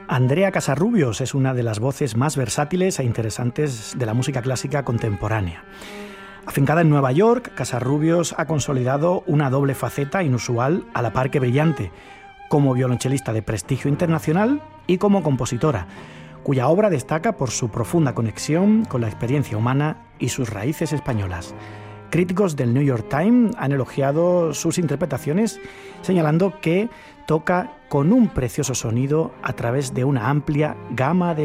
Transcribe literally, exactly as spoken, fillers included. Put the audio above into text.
Andrea Casarrubios es una de las voces más versátiles e interesantes de la música clásica contemporánea. Afincada en Nueva York, Casarrubios ha consolidado una doble faceta inusual a la par que brillante, como violonchelista de prestigio internacional y como compositora, cuya obra destaca por su profunda conexión con la experiencia humana y sus raíces españolas. Críticos del New York Times han elogiado sus interpretaciones, señalando que toca con un precioso sonido a través de una amplia gama de